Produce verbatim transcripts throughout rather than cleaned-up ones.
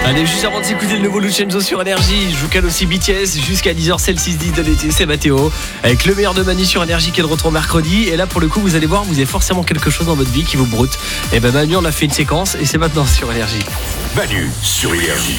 Allez, juste avant de s'écouter le nouveau Lucenzo sur Énergie, je vous cale aussi B T S jusqu'à dix heures, c'est le six dix de l'été, c'est Mathéo. Avec le meilleur de Manu sur Énergie qui est de retour mercredi. Et là, pour le coup, vous allez voir, vous avez forcément quelque chose dans votre vie qui vous broute. Et ben Manu, on a fait une séquence et c'est maintenant sur Énergie. Manu sur Énergie.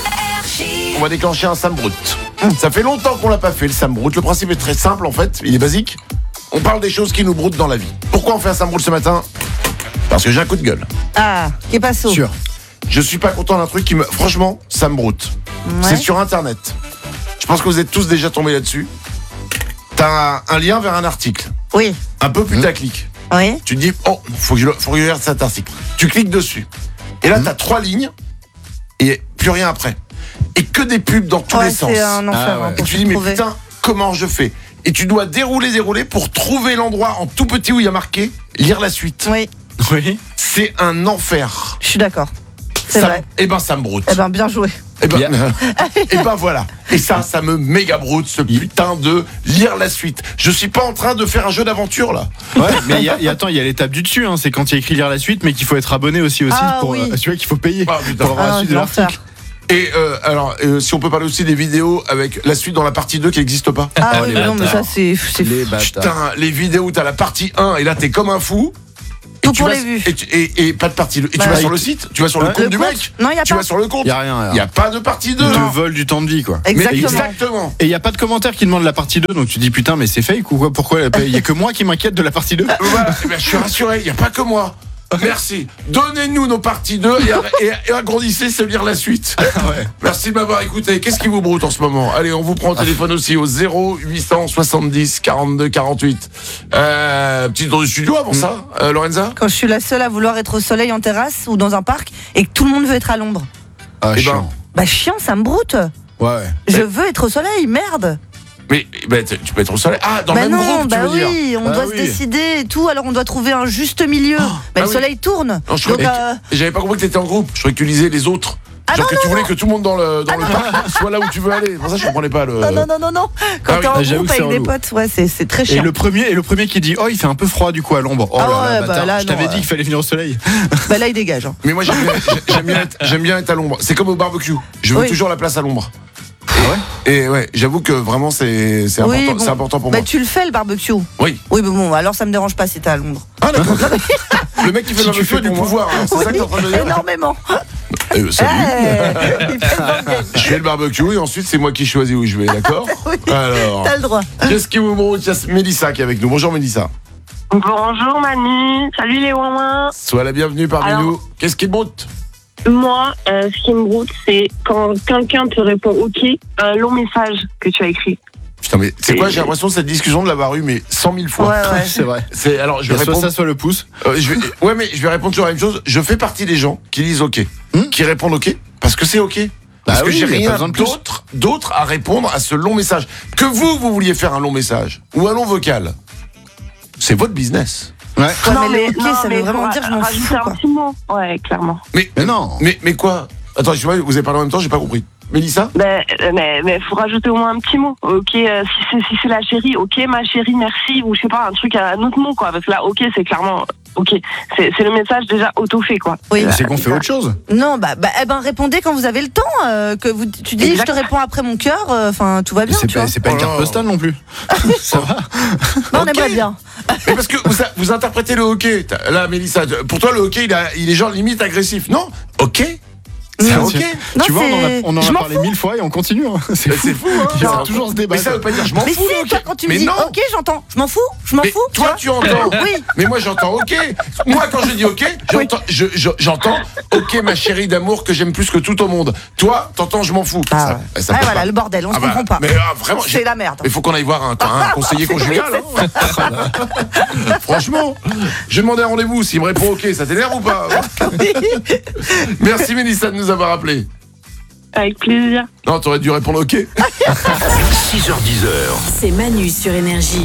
On va déclencher un Sam Brut. Ça fait longtemps qu'on l'a pas fait, le Sam Brut. Le principe est très simple en fait, il est basique. On parle des choses qui nous broutent dans la vie. Pourquoi on fait un Sam Brut ce matin ? Parce que j'ai un coup de gueule. Ah, qui est pas saut. Sûr. Je suis pas content d'un truc qui me... Franchement, ça me broute. Ouais. C'est sur Internet. Je pense que vous êtes tous déjà tombés là-dessus. T'as un, un lien vers un article. Oui. Un peu putaclic. Oui. Tu te dis, oh, faut que je, faut que je regarde cet article. Tu cliques dessus. Et là, t'as trois lignes et plus rien après. Et que des pubs dans tous Ouais, les sens. c'est un enfer. Ah ouais. hein, Et pour tu se dis, mais trouver. putain, comment je fais ? Et tu dois dérouler, dérouler pour trouver l'endroit en tout petit où il y a marqué lire la suite. Oui, Oui. C'est un enfer. je suis d'accord. C'est Ça- vrai. Eh ben, ça me broute. Eh ben, bien joué. Et ben, Bien. et ben voilà. Et ça, ça me méga broute, ce putain de lire la suite. Je suis pas en train de faire un jeu d'aventure là. Ouais, mais y a, y a- attends, il y a l'étape du dessus, hein, c'est quand il y a écrit lire la suite, mais qu'il faut être abonné aussi, aussi Ah, pour. oui. euh, tu vois qu'il faut payer Ah, putain. pour avoir Ah, la suite de l'enfer. l'article. Et euh, alors, euh, si on peut parler aussi des vidéos avec la suite dans la partie deux qui n'existe pas. Ah Oh, oui, les mais non, mais bâtards. ça, c'est c'est Les fou. bâtards. Putain, les vidéos où t'as la partie un et là t'es comme un fou. Et Tout tu pour vas- les vues. Et, tu- et- et pas de partie deux. Et Bah, tu vas oui. sur le site, tu vas sur le Ouais. compte Le du compte mec. Non, y a Tu pas. vas sur le compte. Y a rien. Il n'y a pas de partie deux. Ils te Non. volent du temps de vie, quoi. Exactement. Exactement. Et il y a pas de commentaire qui demande la partie deux, donc tu dis putain, mais c'est fake ou quoi ? Pourquoi il y a que moi qui m'inquiète de la partie deux ? Voilà, eh ben, je suis rassuré, il n'y a pas que moi. Merci. Donnez-nous nos parties deux et, et, et agrandissez ce lire la suite. Ouais. Merci de m'avoir écouté. Qu'est-ce qui vous broute en ce moment ? Allez, on vous prend au téléphone aussi au zéro huit cent soixante-dix quarante-deux quarante-huit. Euh, petit tour du studio avant ça, euh, Lorenza ? Quand je suis la seule à vouloir être au soleil en terrasse ou dans un parc et que tout le monde veut être à l'ombre. Ah, Eh ben, chiant. Bah, chiant, ça me broute. Ouais, ouais. Je veux être au soleil, merde. Mais bah, t- tu peux être au soleil. Ah, dans Bah le même non, groupe, bah tu veux dire ? oui, on Bah doit oui. se décider et tout, alors on doit trouver un juste milieu. bah, ah le oui. soleil tourne. Non, je Donc, croyais euh, que- J'avais pas compris que t'étais en groupe. Je croyais que tu lisais les autres. Ah Genre non, que non, tu voulais non. que tout le monde dans le, dans Ah le non. parc soit là où tu veux aller. Pour ça, je comprenais pas le. non, non, non, non, non. Quand Ah t'es oui. en Ah, j'avoue groupe que c'est avec des relou. potes, ouais, c'est c'est très Et chiant. le premier, et le premier qui dit oh il fait un peu froid du coup à l'ombre. Oh Ah là là, ouais, bah bâtard. là, Je t'avais non, dit ouais. qu'il fallait venir au soleil. Bah là, il dégage. hein. Mais moi, j'aime bien, j'aime bien, être, j'aime bien être à l'ombre. C'est comme au barbecue. Je veux Oui. toujours la place à l'ombre. Ah ouais. Et ouais, j'avoue que vraiment, c'est, c'est, Oui, important, bon. c'est important pour Bah, moi. tu le fais le barbecue. Oui. Oui, mais bon, alors ça me dérange pas si t'es à Londres. Ah, d'accord. Le mec qui fait Si le tu barbecue fais a du pour moi. pouvoir. hein. C'est ça que t'es en train de dire ? Énormément. Euh, salut. Eh, il fait le bordel. Je fais le barbecue et ensuite, c'est moi qui choisis où je vais, d'accord ? Oui, Alors, t'as le droit. qu'est-ce qui vous broute ? Il y a Mélissa qui est avec nous. Bonjour Mélissa. Bonjour Manu, salut les ouin. Sois la bienvenue parmi Alors- nous. Qu'est-ce qui te broute ? Moi, euh, ce qui me broute, c'est quand quelqu'un te répond OK, un long message que tu as écrit. Putain, mais c'est quoi ? J'ai l'impression de cette discussion de l'avoir eu, mais cent mille fois. Ouais, ouais. C'est vrai. C'est, alors, je Il y vais a soit répondre. ça, soit le pouce. Euh, je vais, ouais, mais je vais répondre toujours la même chose. Je fais partie des gens qui disent OK, Hmm qui répondent OK, parce que c'est OK. Parce Bah que oui, j'ai y a pas rien besoin de plus. d'autre, d'autre à répondre à ce long message. Que vous, vous vouliez faire un long message ou un long vocal, c'est votre business. Ouais. Ouais, mais le OK, ça veut vraiment faut dire je m'en rajouter fous, un quoi. petit mot. Ouais, clairement. Mais, Mais non. mais, mais quoi ? Attends, je sais pas, vous avez parlé en même temps, j'ai pas compris. Mélissa ? Mais, mais, mais faut rajouter au moins un petit mot. OK, euh, si c'est si c'est la chérie, OK, ma chérie, merci, ou je sais pas, un truc, un autre mot, quoi. Parce que là, OK, c'est clairement OK. C'est c'est le message déjà auto-fait, quoi. Oui. Mais c'est qu'on fait autre chose. Non, bah, bah eh ben, répondez quand vous avez le temps. euh, que vous, tu dis, Exact. je te réponds après mon cœur. Enfin, tout va bien, C'est tu pas, vois. c'est pas une Oh carte là. postale non plus. Ça va. Non, on Ok. aimerait bien. Mais parce que vous, a- vous interprétez le hockey. T'as- Là, Mélissa, pour toi, le hockey, il, a, il est genre limite agressif. Non ? OK ? C'est Non. OK ? Non, Tu vois, on en a, c'est- on en je a m'en parlé fous. mille fois et on continue. hein. C'est Mais fou. c'est fou, hein ? Il y aura toujours ce débat. Mais ça veut pas dire je m'en Mais fous. si, le hockey. toi, quand tu me Mais dis non. OK, j'entends. Je m'en fous. Je m'en Mais fous. toi, vois. tu entends. Oui. Mais moi, j'entends OK. Moi, quand je dis OK, j'entends, je- je- j'entends OK, ma chérie d'amour que j'aime plus que tout au monde. Toi, t'entends, je m'en fous. Ah, Ça- ouais. ça Ouais, peut voilà, pas. le bordel, on se Ah bah, comprend pas. Mais ah, vraiment, j'ai- C'est la merde. il faut qu'on aille voir un, un conseiller C'est- conjugal. oui, hein. Franchement, j'ai demandé un rendez-vous. S'il me répond OK, ça t'énerve ou pas ? Merci Mélissa de nous avoir appelé. Avec plaisir. Non, t'aurais dû répondre OK. six heures dix. C'est Manu sur Énergie.